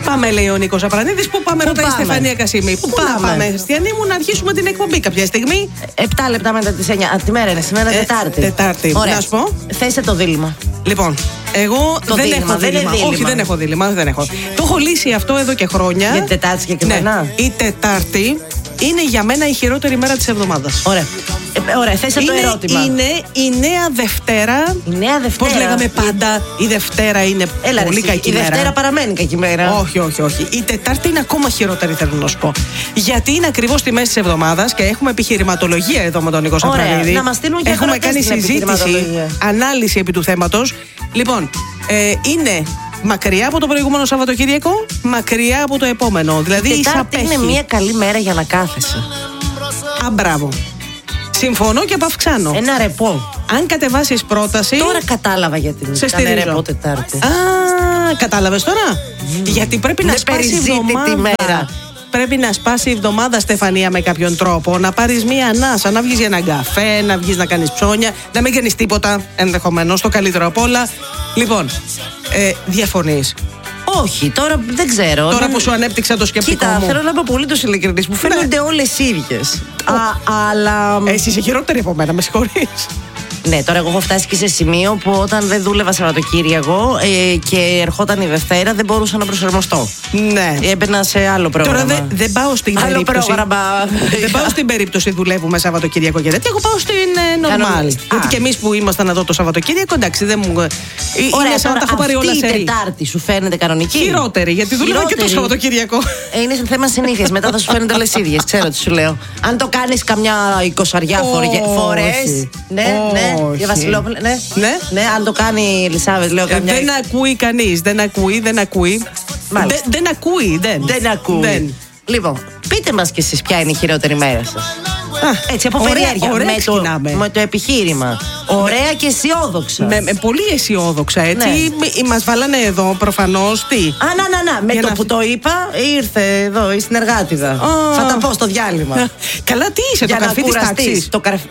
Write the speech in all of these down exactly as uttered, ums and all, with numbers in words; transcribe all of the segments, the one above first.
πάμε, λέει ο Νίκος Απρανίδης. Πού πάμε, ρωτάει η Στεφανία Κασίμη. Πού, Πού πάμε, πάμε. Χριστιανή μου, να αρχίσουμε την εκπομπή κάποια στιγμή. Επτά λεπτά μετά τις εννιά. Α, τη μέρα είναι σήμερα, ε, Τετάρτη. Τετάρτη. Ωραία. Να σου πω. Θέσε το δίλημμα. Λοιπόν, εγώ το δεν δίλημα, έχω δεν δίλημα. δίλημα. Όχι, δεν έχω δίλημα. Δεν έχω. Το έχω λύσει αυτό εδώ και χρόνια. Για την Τετάρτη συγκεκριμένα. Ναι. Η Τετάρτη είναι για μένα η χειρότερη μέρα της εβδομάδας. Ωραία. Ε, ωραία, θέσε το ερώτημα. Είναι η νέα Δευτέρα. Η νέα Δευτέρα. Πώς λέγαμε πάντα, η Δευτέρα είναι Έλα, πολύ ρε, κακή η μέρα. Η Δευτέρα παραμένει κακή μέρα. Όχι, όχι, όχι. Η Τετάρτη είναι ακόμα χειρότερη, θέλω να σου πω. Γιατί είναι ακριβώς στη μέση της εβδομάδας και έχουμε επιχειρηματολογία εδώ με τον Νίκο Σαπρανίδη. Να μας στείλουν και έχουμε κάνει συζήτηση, ανάλυση επί του θέματος. Λοιπόν, ε, είναι μακριά από το προηγούμενο Σαββατοκύριακο, μακριά από το επόμενο. Δηλαδή η Τετάρτη είναι μια καλή μέρα για να κάθεσαι. Α, μπράβο. Συμφωνώ και απαυξάνω. Ένα ρεπό. Αν κατεβάσεις πρόταση. Τώρα κατάλαβα γιατί σε ήταν ρεπό Τετάρτη. Α, κατάλαβες τώρα. Mm. Γιατί πρέπει να σπάσει η εβδομάδα. Τη μέρα. Πρέπει να σπάσει η εβδομάδα, Στεφανία, με κάποιον τρόπο. Να πάρεις μία ανάσα, να βγεις για έναν καφέ, να βγεις να κάνεις ψώνια, να μην κάνεις τίποτα ενδεχομένως, το καλύτερο απ' όλα. Λοιπόν, ε, διαφωνείς? Όχι, τώρα δεν ξέρω. Τώρα δεν... που σου ανέπτυξα το σκεπτικό Κοίτα, μου. θέλω να είμαι απολύτως ειλικρινής. Μου φαίνονται ναι. όλες ίδιες. Αλλά. Εσύ είσαι χειρότερη από μένα, με συγχωρείς. Ναι, τώρα εγώ έχω φτάσει και σε σημείο που όταν δεν δούλευα Σαββατοκύριακο ε, και ερχόταν η Δευτέρα δεν μπορούσα να προσαρμοστώ. Ναι. Έμπαινα σε άλλο πρόγραμμα. Τώρα δεν δε πάω στην άλλο περίπτωση. Πρόγραμμα. Δεν πάω στην περίπτωση δουλεύουμε Σαββατοκύριακο και τέτοια. Εγώ πάω στην ε, normal. Γιατί και εμείς που ήμασταν εδώ το Σαββατοκύριακο, εντάξει, δεν μου. Ωραία, είναι σαν να τα έχω πάρει όλα σε η Τετάρτη σου φαίνεται κανονική? Χειρότερη, γιατί δουλεύω και το Σαββατοκύριακο. Ε, είναι θέμα συνήθειας. Μετά θα σου φαίνονται όλες ίδιες. Ξέρω τι σου λέω. Αν το κάνεις καμιά εικοσαριά φορές. Ναι, ναι. Για Βασιλόπουλο, ναι. ναι. Ναι, αν το κάνει η Ελισάβετ, λέω καμιά. Δεν ακούει κανείς. Δεν ακούει, δεν ακούει. Δεν, δεν ακούει, δεν. Δεν ακούει. Δεν. Λοιπόν, πείτε μας κι εσείς ποια είναι η χειρότερη μέρα σας. Α, έτσι, από ωραία, περιέργεια. ωραία, με, το, με το επιχείρημα. Ωραία και αισιόδοξα. Με, με πολύ αισιόδοξα, έτσι. Ναι. Μας βάλανε εδώ προφανώς τι. Α, να, να, να. Με Για το να... που το είπα, ήρθε εδώ η συνεργάτηδα. Oh. Θα τα πω στο διάλειμμα. Καλά, τι είσαι, για το καρφί της τάξης. Το καρφί.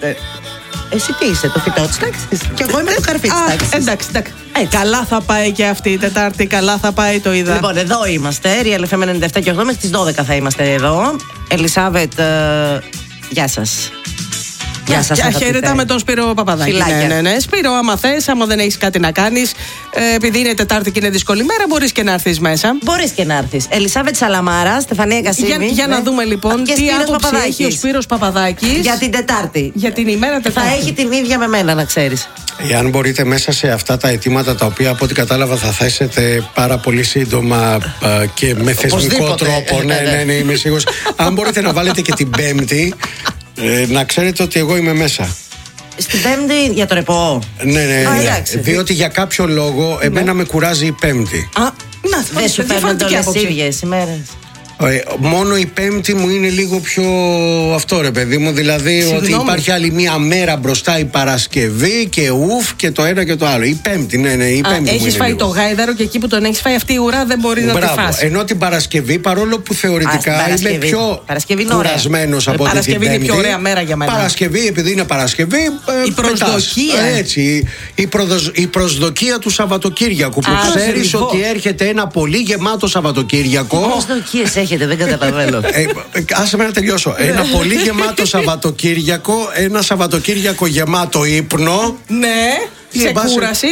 Εσύ τι είσαι, το φυτό της τάξης? Και εγώ είμαι το καρφί της τάξης. Εντάξει, εντάξει. Καλά θα πάει και αυτή η Τετάρτη, καλά θα πάει, το είδα. Λοιπόν, εδώ είμαστε. Real εφ εμ ενενήντα επτά και οκτώ, μέχρι τις δώδεκα θα είμαστε εδώ. Ελισάβετ, ε, γεια σας. Γεια σας. Χαίρετα με τον Σπύρο Παπαδάκη. Ναι, ναι, ναι. Σπύρο, άμα θες, άμα δεν έχεις κάτι να κάνεις, ε, επειδή είναι Τετάρτη και είναι δύσκολη μέρα, μπορείς και να έρθεις μέσα. Μπορείς και να έρθεις. Ελισάβετ Σαλαμάρα, Στεφανία Κασίμη. Για, για ναι. να δούμε λοιπόν και τι άποψη έχει ο Σπύρος Παπαδάκης για την Τετάρτη. Για την ημέρα Τετάρτη. Θα έχει την ίδια με μένα, να ξέρεις. Εάν μπορείτε μέσα σε αυτά τα αιτήματα τα οποία από ό,τι κατάλαβα θα θέσετε πάρα πολύ σύντομα και με θεσμικό τρόπο. Ναι, ναι, ναι, είμαι σίγουρος. Αν μπορείτε να βάλετε και την Πέμπτη. Ε, να ξέρετε ότι εγώ είμαι μέσα. Στην Πέμπτη για το ρεπό. Ναι, ναι, ναι. Α, διότι για κάποιο λόγο εμένα ναι. με κουράζει η Πέμπτη. Α, να, δεν σου φαίνονται όλες οι ίδιες ημέρες. Ε, μόνο η Πέμπτη μου είναι λίγο πιο αυτό, ρε παιδί μου. Δηλαδή Συγγνώμη. ότι υπάρχει άλλη μία μέρα μπροστά, η Παρασκευή και ουφ και το ένα και το άλλο. Η Πέμπτη, ναι, ναι, η Πέμπτη. Α, έχεις φάει λίγο. το γάιδαρο και εκεί που τον έχεις φάει αυτή η ουρά δεν μπορεί Μπράβο. να τη φάσει. Ενώ την Παρασκευή, παρόλο που θεωρητικά Α, είμαι πιο κουρασμένος από την Πέμπτη. Παρασκευή είναι πιο ωραία μέρα για μένα. Παρασκευή, επειδή είναι Παρασκευή. Η προσδοκία. Έτσι, η, προδοσ... η προσδοκία του Σαββατοκύριακου που ξέρεις ότι έρχεται ένα πολύ γεμάτο Σαββατοκύριακο. Προσδοκίες έχετε, δεν καταλαβαίνω. ε, άσε με να τελειώσω. Ένα πολύ γεμάτο Σαββατοκύριακο, ένα Σαββατοκύριακο γεμάτο ύπνο. Ναι. Σε κούραση,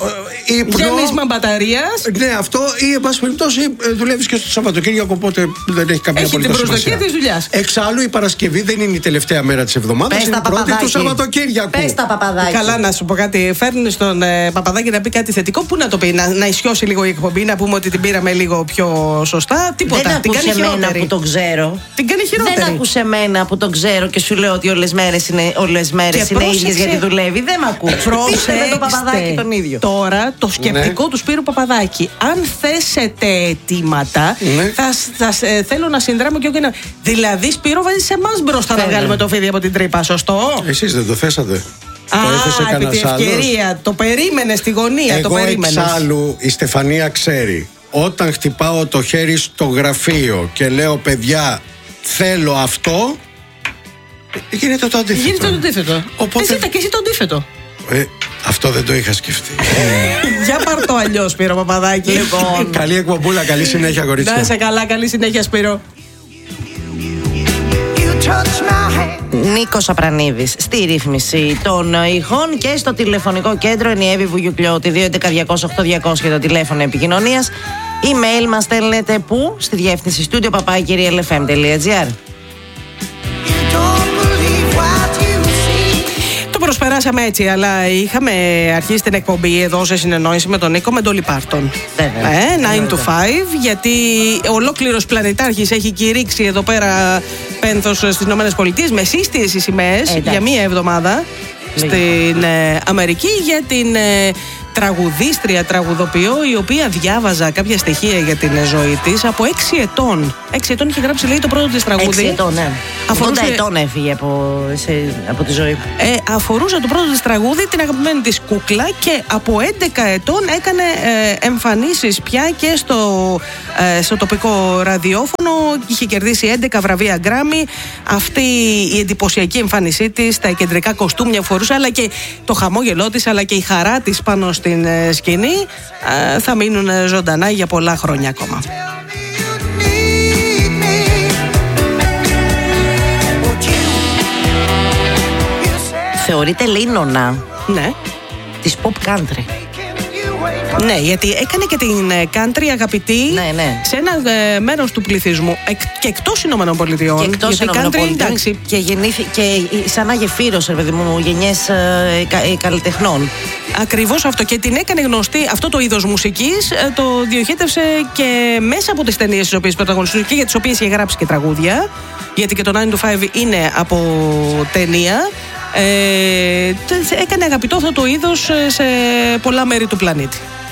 γέμισμα μπαταρίας. Ναι, αυτό, ή εν πάση περιπτώσει δουλεύεις και στο Σαββατοκύριακο, οπότε δεν έχει καμία έχει την προσδοκία της δουλειάς. Εξάλλου η Παρασκευή δεν είναι η τελευταία μέρα της εβδομάδας, είναι η πρώτη του Σαββατοκύριακου. Πες τα, Παπαδάκη. Καλά, να σου πω κάτι. Φέρνει τον ε, Παπαδάκη να πει κάτι θετικό. Πού να το πει, να, να ισιώσει λίγο η εκπομπή, να πούμε ότι την πήραμε λίγο πιο σωστά. Τίποτα. Δεν την κάνει χειρότερη. Εμένα που τον ξέρω. Την κάνει χειρότερη. Δεν ακούσε εμένα που τον ξέρω και σου λέω ότι όλες μέρες είναι, όλες μέρες είναι ίδιες γιατί δουλεύει. Δεν με ακούς. Το Παπαδάκη τον ίδιο. Τώρα το σκεπτικό ναι. του Σπύρου Παπαδάκη. Αν θέσετε αιτήματα, ναι. θα, θα ε, θέλω να συνδράμω και εγώ. Να... Δηλαδή, Σπύρο, βάζει σε εμάς μπροστά να βγάλουμε το φίδι από την τρύπα, σωστό? Εσείς δεν το θέσατε. Α, επί τη ευκαιρία. Το περίμενε στη γωνία. Εγώ το περίμενες. Εξάλλου η Στεφανία ξέρει. Όταν χτυπάω το χέρι στο γραφείο και λέω παιδιά, θέλω αυτό. Γίνεται το αντίθετο. Γίνεται το αντίθετο. Οπότε... Εσύ θα και εσύ το αντίθετο. Ε, Αυτό δεν το είχα σκεφτεί. Για πάρ' το αλλιώς, Σπύρο Παπαδάκη. Λοιπόν. Καλή εκπομπούλα, καλή συνέχεια, κορίτσια. Να είσαι καλά, καλή συνέχεια, Σπύρο. Νίκος Απρανίδης στη ρύθμιση των ηχών και στο τηλεφωνικό κέντρο είναι η Εύη Βουγιουκλιώτη. Δύο έντεκα διακόσια οκτώ διακόσια το τηλέφωνο επικοινωνίας. Email μας στέλνετε που? Στη διεύθυνση studio παπάκι ελ εφ εμ τελεία τζι άρ. Το προσπεράσαμε έτσι, αλλά είχαμε αρχίσει την εκπομπή εδώ σε συνεννόηση με τον Νίκο με Dolly Parton. Ε, nine to five, γιατί ολόκληρος πλανητάρχης έχει κηρύξει εδώ πέρα πένθος στις Ηνωμένες Πολιτείες με σύστιες σημαίες ε, για μία εβδομάδα στην ε, Αμερική για την ε, τραγουδίστρια, τραγουδοποιό, η οποία διάβαζα κάποια στοιχεία για την ζωή της από έξι ετών. Έξι ετών είχε γράψει, λέει, το πρώτο της τραγούδι. Έξι ετών, ναι. Αφορούσε... ογδόντα ετών έφυγε από, σε, από τη ζωή. Ε, αφορούσε το πρώτο της τραγούδι, την αγαπημένη της κούκλα, και από έντεκα ετών έκανε ε, εμφανίσεις πια και στο, ε, στο τοπικό ραδιόφωνο. Είχε κερδίσει έντεκα βραβεία Γκράμι. Αυτή η εντυπωσιακή εμφάνισή της, τα κεντρικά κοστούμια που φορούσε, αλλά και το χαμόγελό της, αλλά και η χαρά της πάνω στην ε, σκηνή, ε, θα μείνουν ζωντανά για πολλά χρόνια ακόμα. Θεωρείται λίνωνα, Ναι. της pop country. Ναι, γιατί έκανε και την country αγαπητή, ναι, ναι. σε ένα ε, μέρος του πληθυσμού εκ, και εκτός Ηνωμένων Πολιτειών. Και εκτός Ηνωμένων Πολιτειών και, γεννήθη, και σαν να γεφύρωσε, παιδί μου, γενιές ε, κα, ε, καλλιτεχνών. Ακριβώς αυτό, και την έκανε γνωστή αυτό το είδος μουσικής, ε, το διοχέτευσε και μέσα από τις ταινίες τις οποίες πρωταγωνιστούσε και για τις οποίες είχε γράψει και τραγούδια, γιατί και το nine to five είναι από ταινία. Ε, έκανε αγαπητό αυτό το είδος σε πολλά μέρη του πλανήτη.